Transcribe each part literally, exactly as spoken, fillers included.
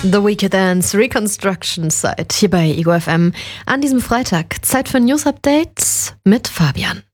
The Weekend Dance Reconstruction Site hier bei Ego F M an diesem Freitag. Zeit für News Updates mit Fabian.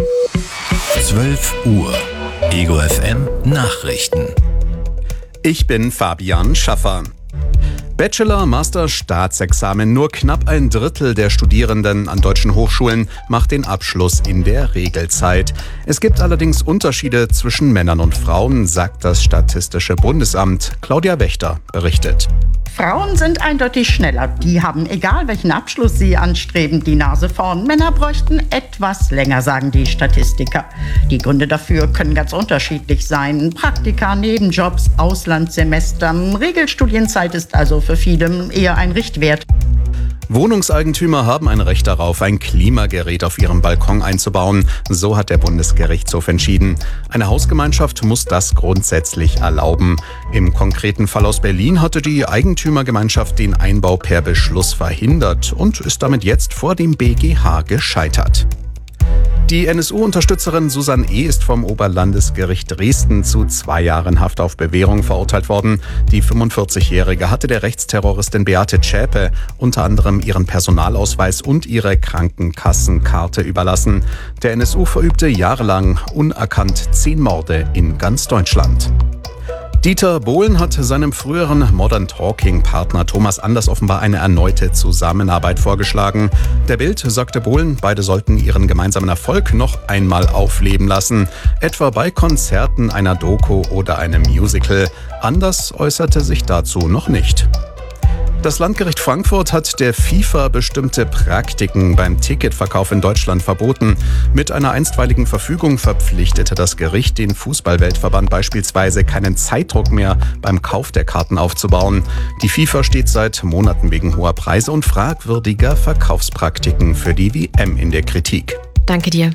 zwölf Uhr. Ego F M Nachrichten. Ich bin Fabian Schaffer. Bachelor, Master, Staatsexamen. Nur knapp ein Drittel der Studierenden an deutschen Hochschulen macht den Abschluss in der Regelzeit. Es gibt allerdings Unterschiede zwischen Männern und Frauen, sagt das Statistische Bundesamt. Claudia Wächter berichtet. Frauen sind eindeutig schneller. Die haben, egal welchen Abschluss sie anstreben, die Nase vorn. Männer bräuchten etwas länger, sagen die Statistiker. Die Gründe dafür können ganz unterschiedlich sein. Praktika, Nebenjobs, Auslandssemester. Regelstudienzeit ist also für viele eher ein Richtwert. Wohnungseigentümer haben ein Recht darauf, ein Klimagerät auf ihrem Balkon einzubauen. So hat der Bundesgerichtshof entschieden. Eine Hausgemeinschaft muss das grundsätzlich erlauben. Im konkreten Fall aus Berlin hatte die Eigentümergemeinschaft den Einbau per Beschluss verhindert und ist damit jetzt vor dem B G H gescheitert. Die N S U-Unterstützerin Susanne E. ist vom Oberlandesgericht Dresden zu zwei Jahren Haft auf Bewährung verurteilt worden. Die fünfundvierzigjährige hatte der Rechtsterroristin Beate Zschäpe unter anderem ihren Personalausweis und ihre Krankenkassenkarte überlassen. Der N S U verübte jahrelang unerkannt zehn Morde in ganz Deutschland. Dieter Bohlen hat seinem früheren Modern Talking-Partner Thomas Anders offenbar eine erneute Zusammenarbeit vorgeschlagen. Der Bild sagte Bohlen, beide sollten ihren gemeinsamen Erfolg noch einmal aufleben lassen, etwa bei Konzerten, einer Doku oder einem Musical. Anders äußerte sich dazu noch nicht. Das Landgericht Frankfurt hat der FIFA bestimmte Praktiken beim Ticketverkauf in Deutschland verboten. Mit einer einstweiligen Verfügung verpflichtete das Gericht den Fußballweltverband beispielsweise, keinen Zeitdruck mehr beim Kauf der Karten aufzubauen. Die FIFA steht seit Monaten wegen hoher Preise und fragwürdiger Verkaufspraktiken für die W M in der Kritik. Danke dir.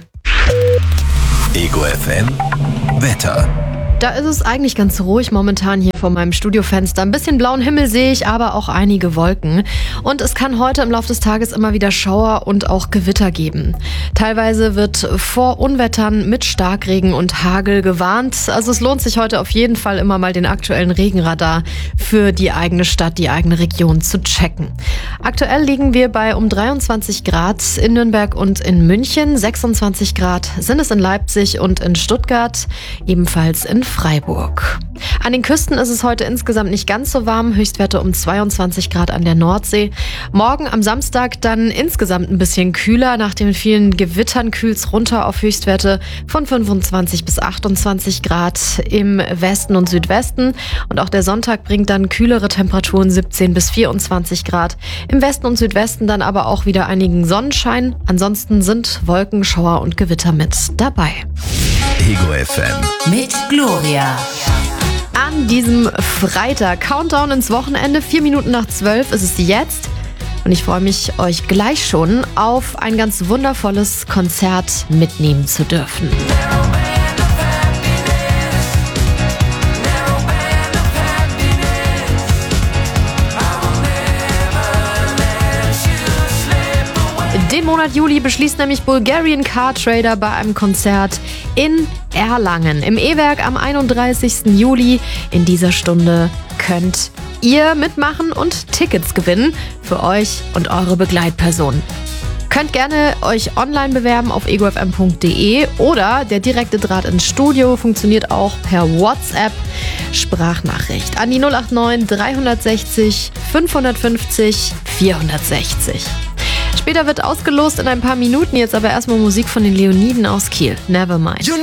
Ego F M Wetter. Da ist es eigentlich ganz ruhig momentan hier vor meinem Studiofenster. Ein bisschen blauen Himmel sehe ich, aber auch einige Wolken. Und es kann heute im Laufe des Tages immer wieder Schauer und auch Gewitter geben. Teilweise wird vor Unwettern mit Starkregen und Hagel gewarnt. Also es lohnt sich heute auf jeden Fall immer mal den aktuellen Regenradar für die eigene Stadt, die eigene Region zu checken. Aktuell liegen wir bei um dreiundzwanzig Grad in Nürnberg und in München. sechsundzwanzig Grad sind es in Leipzig und in Stuttgart, ebenfalls in Freiburg. An den Küsten ist es heute insgesamt nicht ganz so warm, Höchstwerte um zweiundzwanzig Grad an der Nordsee. Morgen am Samstag dann insgesamt ein bisschen kühler, nach den vielen Gewittern kühlt's runter auf Höchstwerte von fünfundzwanzig bis achtundzwanzig Grad im Westen und Südwesten. Und auch der Sonntag bringt dann kühlere Temperaturen, siebzehn bis vierundzwanzig Grad. Im Westen und Südwesten dann aber auch wieder einigen Sonnenschein. Ansonsten sind Wolken, Schauer und Gewitter mit dabei. Ego F M mit Gloria. An diesem Freitag, Countdown ins Wochenende, vier Minuten nach zwölf ist es jetzt. Und ich freue mich, euch gleich schon auf ein ganz wundervolles Konzert mitnehmen zu dürfen. Den Monat Juli beschließt nämlich Bulgarian Car Trader bei einem Konzert in Erlangen. Im E-Werk am einunddreißigsten Juli. In dieser Stunde könnt ihr mitmachen und Tickets gewinnen für euch und eure Begleitperson. Könnt gerne euch online bewerben auf ego f m punkt d e oder der direkte Draht ins Studio funktioniert auch per WhatsApp. Sprachnachricht an die null acht neun drei sechs null fünf fünf null vier sechs null. Später wird ausgelost in ein paar Minuten, jetzt aber erstmal Musik von den Leoniden aus Kiel. Nevermind.